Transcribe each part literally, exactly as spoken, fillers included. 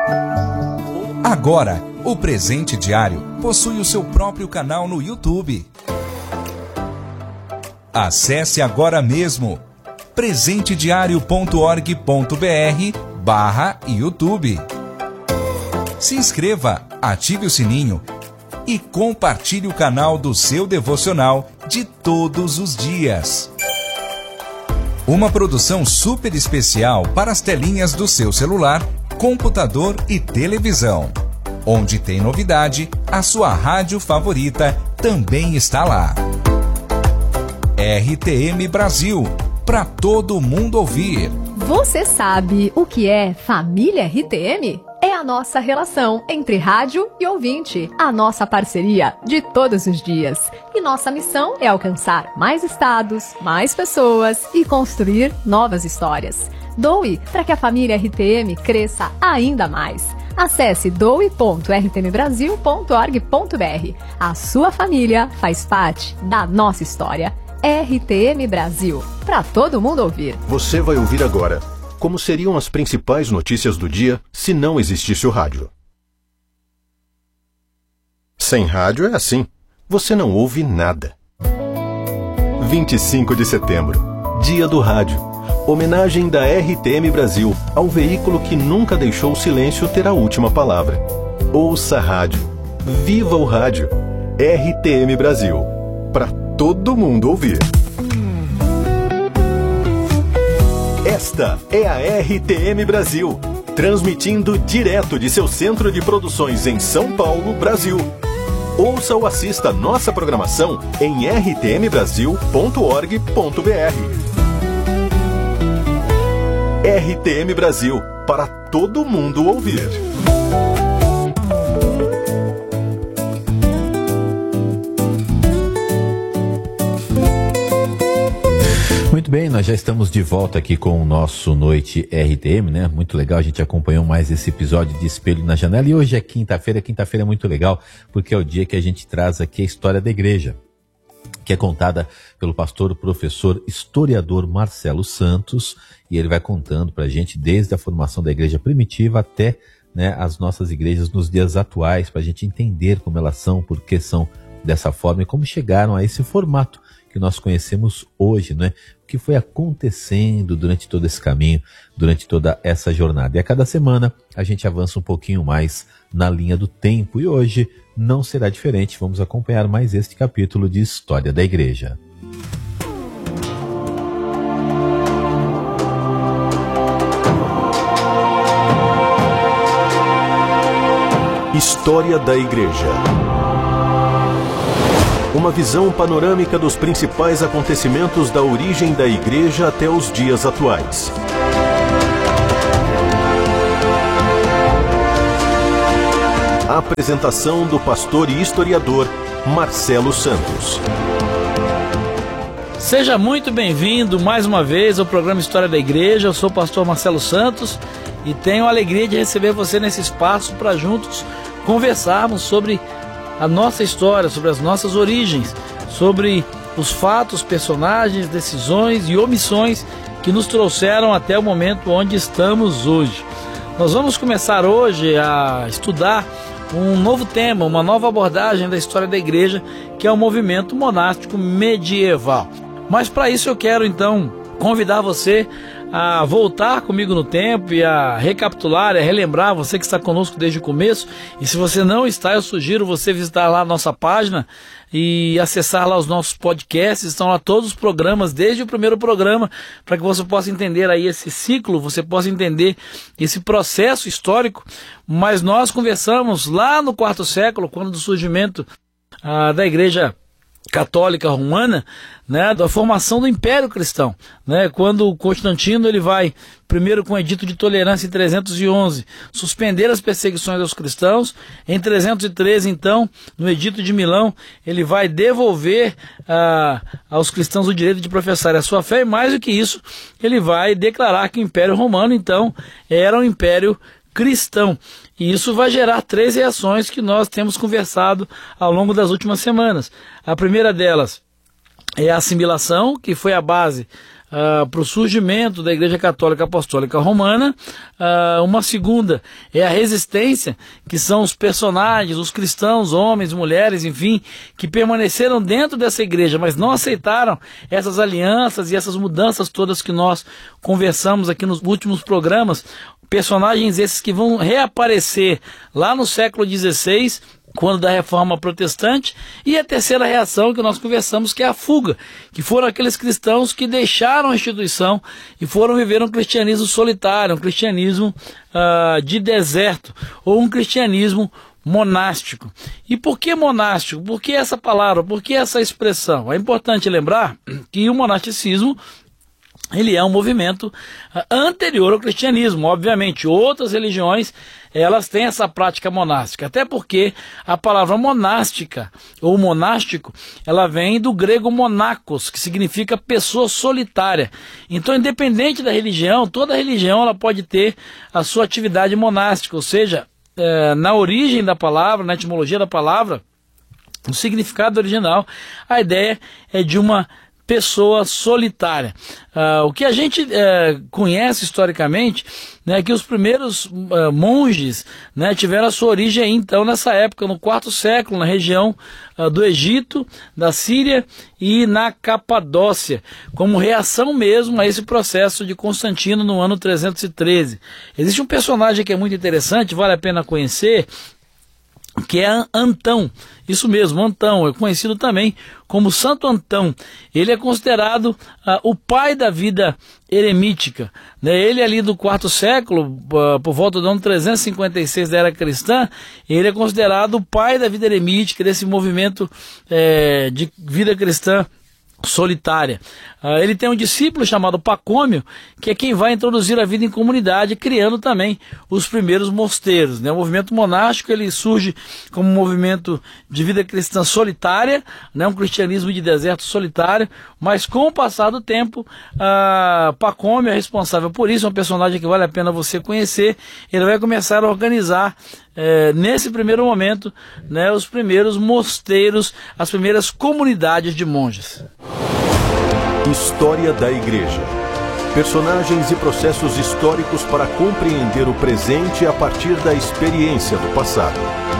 Agora, o Presente Diário possui o seu próprio canal no YouTube. Acesse agora mesmo presentediario ponto org ponto br barra YouTube. Se inscreva, ative o sininho e compartilhe o canal do seu devocional de todos os dias. Uma produção super especial para as telinhas do seu celular, computador e televisão. Onde tem novidade, a sua rádio favorita também está lá. R T M Brasil, para todo mundo ouvir. Você sabe o que é Família R T M? É a nossa relação entre rádio e ouvinte, a nossa parceria de todos os dias. E nossa missão é alcançar mais estados, mais pessoas e construir novas histórias. Doe para que a família R T M cresça ainda mais. Acesse doe ponto r t m brasil ponto org ponto br. A sua família faz parte da nossa história. R T M Brasil, para todo mundo ouvir. Você vai ouvir agora como seriam as principais notícias do dia se não existisse o rádio. Sem rádio é assim, você não ouve nada. vinte e cinco de setembro, Dia do Rádio. Homenagem da R T M Brasil ao veículo que nunca deixou o silêncio ter a última palavra. Ouça a rádio. Viva o rádio. R T M Brasil. Para todo mundo ouvir. Esta é a R T M Brasil, transmitindo direto de seu centro de produções em São Paulo, Brasil. Ouça ou assista nossa programação em r t m brasil ponto org ponto br. R T M Brasil, para todo mundo ouvir. Muito bem, nós já estamos de volta aqui com o nosso Noite R T M, né? Muito legal, a gente acompanhou mais esse episódio de Espelho na Janela. E hoje é quinta-feira, quinta-feira é muito legal, porque é o dia que a gente traz aqui a história da igreja, que é contada pelo pastor, professor, historiador Marcelo Santos, e ele vai contando para a gente desde a formação da igreja primitiva até, né, as nossas igrejas nos dias atuais, para a gente entender como elas são, por que são dessa forma e como chegaram a esse formato que nós conhecemos hoje, né? O que foi acontecendo durante todo esse caminho, durante toda essa jornada. E a cada semana a gente avança um pouquinho mais na linha do tempo, e hoje não será diferente. Vamos acompanhar mais este capítulo de História da Igreja. História da Igreja. Uma visão panorâmica dos principais acontecimentos da origem da Igreja até os dias atuais. A apresentação do pastor e historiador Marcelo Santos. Seja muito bem-vindo mais uma vez ao programa História da Igreja. Eu sou o pastor Marcelo Santos e tenho a alegria de receber você nesse espaço para juntos conversarmos sobre a nossa história, sobre as nossas origens, sobre os fatos, personagens, decisões e omissões que nos trouxeram até o momento onde estamos hoje. Nós vamos começar hoje a estudar um novo tema, uma nova abordagem da história da igreja, que é o movimento monástico medieval. Mas para isso eu quero então convidar você a voltar comigo no tempo e a recapitular, a relembrar, você que está conosco desde o começo. E se você não está, eu sugiro você visitar lá a nossa página e acessar lá os nossos podcasts. Estão lá todos os programas, desde o primeiro programa, para que você possa entender aí esse ciclo, você possa entender esse processo histórico. Mas nós conversamos lá no quarto século, quando do surgimento ah, da igreja católica romana, né, da formação do Império Cristão, né, quando Constantino ele vai, primeiro com o Edito de Tolerância em trezentos e onze, suspender as perseguições aos cristãos. Em trezentos e treze, então, no Edito de Milão, ele vai devolver ah, aos cristãos o direito de professar a sua fé, e mais do que isso, ele vai declarar que o Império Romano, então, era um império cristão. E isso vai gerar três reações que nós temos conversado ao longo das últimas semanas. A primeira delas é a assimilação, que foi a base uh, para o surgimento da Igreja Católica Apostólica Romana. Uh, uma segunda é a resistência, que são os personagens, os cristãos, homens, mulheres, enfim, que permaneceram dentro dessa igreja, mas não aceitaram essas alianças e essas mudanças todas que nós conversamos aqui nos últimos programas. Personagens esses que vão reaparecer lá no século dezesseis, quando da Reforma Protestante. E a terceira reação que nós conversamos, que é a fuga, que foram aqueles cristãos que deixaram a instituição e foram viver um cristianismo solitário, um cristianismo uh, de deserto, ou um cristianismo monástico. E por que monástico? Por que essa palavra? Por que essa expressão? É importante lembrar que o monasticismo, ele é um movimento anterior ao cristianismo. Obviamente, outras religiões, elas têm essa prática monástica, até porque a palavra monástica, ou monástico, ela vem do grego monacos, que significa pessoa solitária. Então, independente da religião, toda religião ela pode ter a sua atividade monástica, ou seja, é, na origem da palavra, na etimologia da palavra, no significado original, a ideia é de uma pessoa solitária. Uh, o que a gente uh, conhece historicamente, né, é que os primeiros uh, monges, né, tiveram a sua origem aí, então, nessa época, no quarto século, na região uh, do Egito, da Síria e na Capadócia, como reação mesmo a esse processo de Constantino no ano trezentos e treze. Existe um personagem que é muito interessante, vale a pena conhecer, que é Antão. Isso mesmo, Antão, é conhecido também como Santo Antão. Ele é considerado uh, o pai da vida eremítica, né? Ele ali do quarto século, uh, por volta do ano trezentos e cinquenta e seis da era cristã, ele é considerado o pai da vida eremítica, desse movimento eh, de vida cristã solitária. Uh, ele tem um discípulo chamado Pacômio, que é quem vai introduzir a vida em comunidade, criando também os primeiros mosteiros, né? O movimento monástico, ele surge como um movimento de vida cristã solitária, né? Um cristianismo de deserto solitário, mas com o passar do tempo, uh, Pacômio é responsável por isso, é um personagem que vale a pena você conhecer. Ele vai começar a organizar É, nesse primeiro momento, né, os primeiros mosteiros, as primeiras comunidades de monges. História da Igreja. Personagens e processos históricos para compreender o presente a partir da experiência do passado.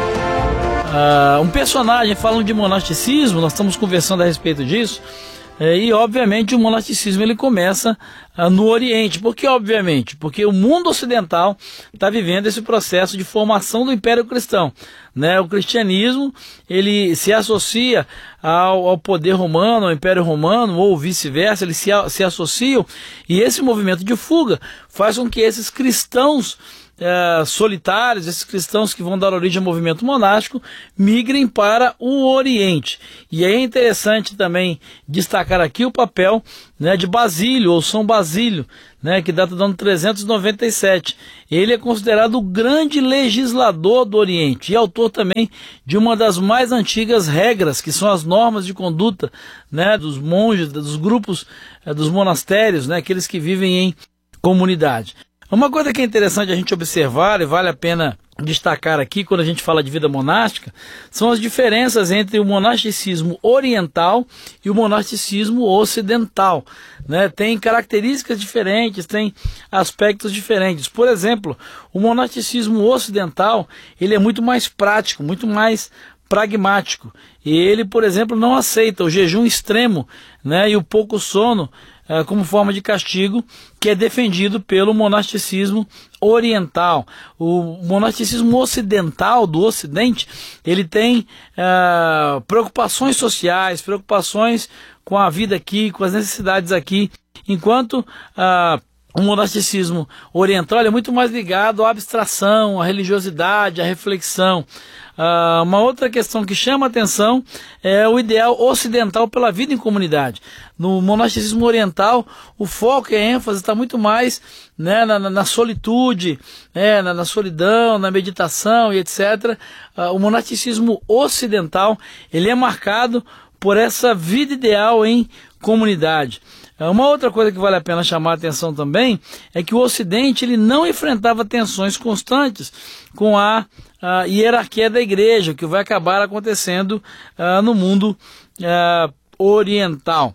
Uh, um personagem, falando de monasticismo, nós estamos conversando a respeito disso, é, e obviamente o monasticismo ele começa uh, no Oriente. Por que obviamente? Porque o mundo ocidental está vivendo esse processo de formação do Império Cristão, né? O cristianismo ele se associa ao, ao poder romano, ao Império Romano, ou vice-versa, eles se, se associam, e esse movimento de fuga faz com que esses cristãos Uh, solitários, esses cristãos que vão dar origem ao movimento monástico, migrem para o Oriente. E é interessante também destacar aqui o papel, né, de Basílio, ou São Basílio, né, que data do ano trezentos e noventa e sete. Ele é considerado o grande legislador do Oriente e autor também de uma das mais antigas regras, que são as normas de conduta, né, dos monges, dos grupos, uh, dos monastérios, né, aqueles que vivem em comunidade. Uma coisa que é interessante a gente observar e vale a pena destacar aqui quando a gente fala de vida monástica são as diferenças entre o monasticismo oriental e o monasticismo ocidental, né? Tem características diferentes, tem aspectos diferentes. Por exemplo, o monasticismo ocidental ele é muito mais prático, muito mais pragmático. E ele, por exemplo, não aceita o jejum extremo, né, e o pouco sono uh, como forma de castigo, que é defendido pelo monasticismo oriental. O monasticismo ocidental, do Ocidente, ele tem uh, preocupações sociais, preocupações com a vida aqui, com as necessidades aqui, enquanto uh, o monasticismo oriental é muito mais ligado à abstração, à religiosidade, à reflexão. Uh, uma outra questão que chama a atenção é o ideal ocidental pela vida em comunidade. No monasticismo oriental, o foco e a ênfase está muito mais, né, na, na solitude, né, na, na solidão, na meditação e etcétera. Uh, o monasticismo ocidental ele é marcado por essa vida ideal em comunidade. Uma outra coisa que vale a pena chamar a atenção também é que o Ocidente ele não enfrentava tensões constantes com a, a hierarquia da igreja, que vai acabar acontecendo uh, no mundo uh, oriental.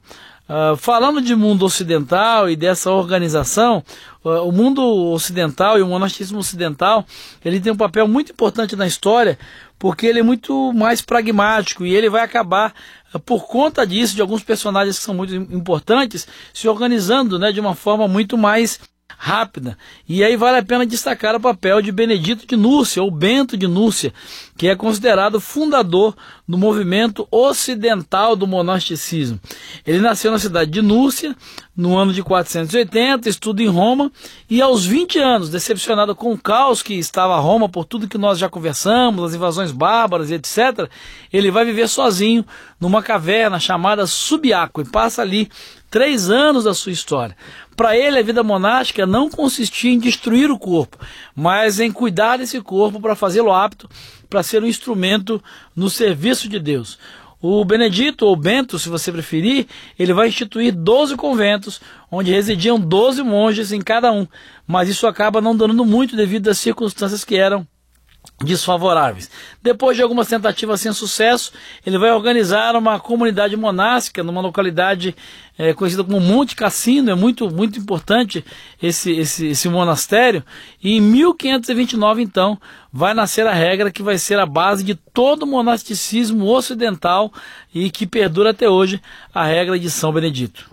Uh, falando de mundo ocidental e dessa organização, uh, o mundo ocidental e o monasticismo ocidental, ele tem um papel muito importante na história, porque ele é muito mais pragmático e ele vai acabar, uh, por conta disso, de alguns personagens que são muito importantes, se organizando, né, de uma forma muito mais rápida. E aí vale a pena destacar o papel de Benedito de Núrcia, ou Bento de Núrcia, que é considerado fundador do movimento ocidental do monasticismo. Ele nasceu na cidade de Núrcia, no ano de quatrocentos e oitenta, estuda em Roma, e aos vinte anos, decepcionado com o caos que estava Roma, por tudo que nós já conversamos, as invasões bárbaras e etcétera, ele vai viver sozinho numa caverna chamada Subiaco, e passa ali três anos da sua história. Para ele, a vida monástica não consistia em destruir o corpo, mas em cuidar desse corpo para fazê-lo apto para ser um instrumento no serviço de Deus. O Benedito, ou Bento, se você preferir, ele vai instituir doze conventos, onde residiam doze monges em cada um, mas isso acaba não dando muito devido às circunstâncias que eram desfavoráveis. Depois de algumas tentativas sem sucesso, ele vai organizar uma comunidade monástica numa localidade é, conhecida como Monte Cassino. É muito, muito importante esse, esse, esse monastério, e em mil quinhentos e vinte e nove, então, vai nascer a regra que vai ser a base de todo o monasticismo ocidental e que perdura até hoje, a regra de São Benedito.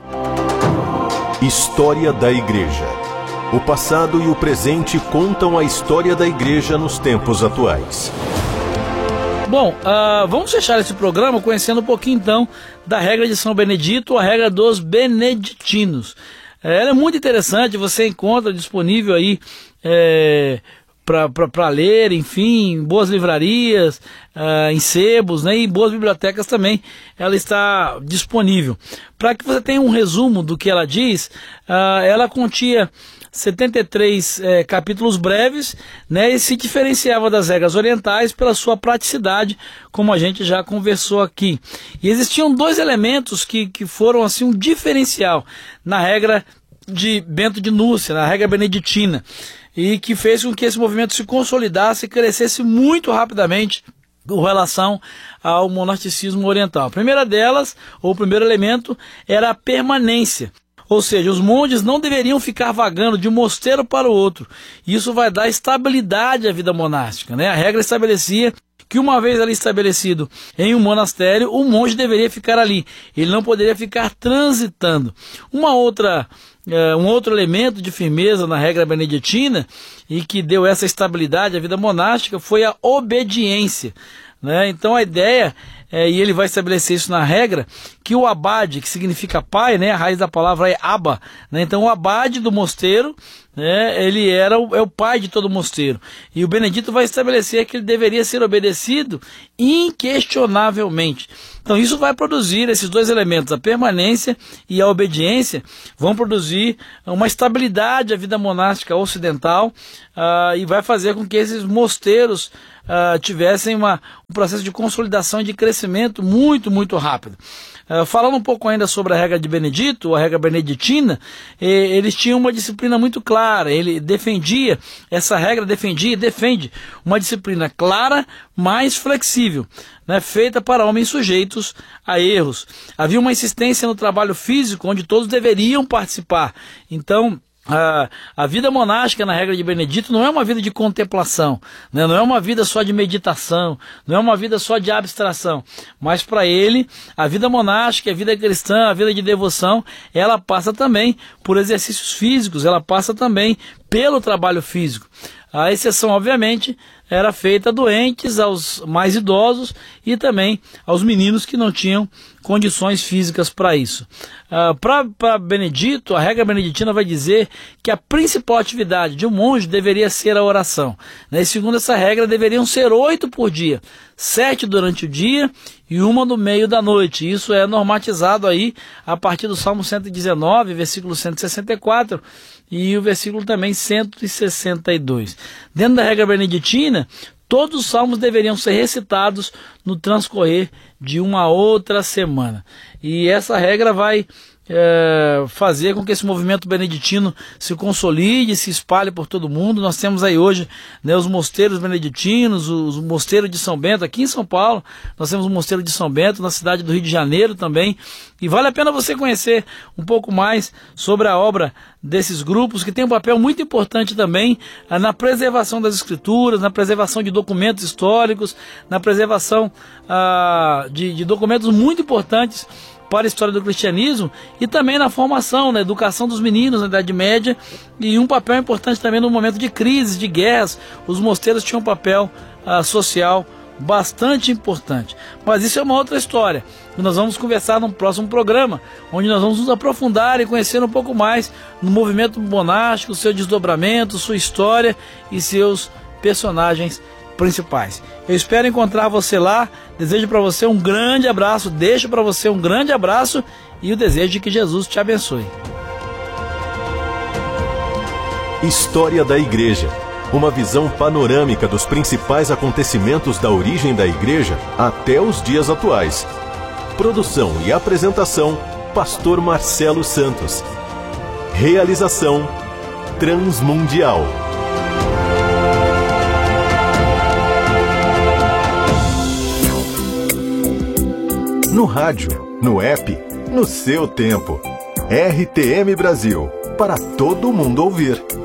História da Igreja. O passado e o presente contam a história da Igreja nos tempos atuais. Bom, uh, vamos fechar esse programa conhecendo um pouquinho então da regra de São Benedito, a regra dos beneditinos. Ela é muito interessante, você encontra disponível aí é, para ler, enfim, em boas livrarias, uh, em sebos, né, e boas bibliotecas também, ela está disponível. Para que você tenha um resumo do que ela diz, uh, ela continha setenta e três é, capítulos breves, né, e se diferenciava das regras orientais pela sua praticidade, como a gente já conversou aqui. E existiam dois elementos que, que foram assim um diferencial na regra de Bento de Núrcia, na regra beneditina, e que fez com que esse movimento se consolidasse e crescesse muito rapidamente com relação ao monasticismo oriental. A primeira delas, ou o primeiro elemento, era a permanência. Ou seja, os monges não deveriam ficar vagando de um mosteiro para o outro. Isso vai dar estabilidade à vida monástica, né? A regra estabelecia que uma vez ali estabelecido em um monastério, o monge deveria ficar ali. Ele não poderia ficar transitando. Uma outra, uh, um outro elemento de firmeza na regra beneditina e que deu essa estabilidade à vida monástica foi a obediência, né? Então a ideia, é, e ele vai estabelecer isso na regra, que o abade, que significa pai, né, a raiz da palavra é aba, né? Então o abade do mosteiro, né, ele era o, é o pai de todo o mosteiro, e o Benedito vai estabelecer que ele deveria ser obedecido inquestionavelmente. Então isso vai produzir, esses dois elementos, a permanência e a obediência, vão produzir uma estabilidade à vida monástica ocidental, uh, e vai fazer com que esses mosteiros Uh, tivessem uma, um processo de consolidação e de crescimento muito, muito rápido. Uh, falando um pouco ainda sobre a regra de Benedito, a regra beneditina, eh, eles tinham uma disciplina muito clara. Ele defendia, essa regra defendia e defende uma disciplina clara, mais flexível, né, feita para homens sujeitos a erros. Havia uma insistência no trabalho físico, onde todos deveriam participar. Então, A, a vida monástica na regra de Benedito não é uma vida de contemplação, né? Não é uma vida só de meditação, não é uma vida só de abstração, mas para ele a vida monástica, a vida cristã, a vida de devoção, ela passa também por exercícios físicos, ela passa também pelo trabalho físico. A exceção, obviamente, era feita a doentes, aos mais idosos e também aos meninos que não tinham condições físicas para isso. Uh, para Benedito, a regra beneditina vai dizer que a principal atividade de um monge deveria ser a oração, né? E segundo essa regra, deveriam ser oito por dia, sete durante o dia e uma no meio da noite. Isso é normatizado aí a partir do Salmo cento e dezenove, versículo cento e sessenta e quatro, e o versículo também cento e sessenta e dois. Dentro da regra beneditina, todos os salmos deveriam ser recitados no transcorrer de uma outra semana. E essa regra vai é, fazer com que esse movimento beneditino se consolide, se espalhe por todo mundo. Nós temos aí hoje, né, os mosteiros beneditinos, os, o mosteiro de São Bento, aqui em São Paulo, nós temos o mosteiro de São Bento, na cidade do Rio de Janeiro também, e vale a pena você conhecer um pouco mais sobre a obra desses grupos, que tem um papel muito importante também ah, na preservação das escrituras, na preservação de documentos históricos, na preservação ah, de, de documentos muito importantes para a história do cristianismo, e também na formação, na educação dos meninos na Idade Média, e um papel importante também no momento de crises, de guerras. Os mosteiros tinham um papel ah, social bastante importante. Mas isso é uma outra história, que nós vamos conversar no próximo programa, onde nós vamos nos aprofundar e conhecer um pouco mais no movimento monástico, seu desdobramento, sua história e seus personagens principais. Eu espero encontrar você lá. Desejo para você um grande abraço, deixo para você um grande abraço e o desejo de que Jesus te abençoe. História da Igreja. Uma visão panorâmica dos principais acontecimentos da origem da Igreja até os dias atuais. Produção e apresentação, Pastor Marcelo Santos. Realização, Transmundial. No rádio, no app, no seu tempo. R T M Brasil, para todo mundo ouvir.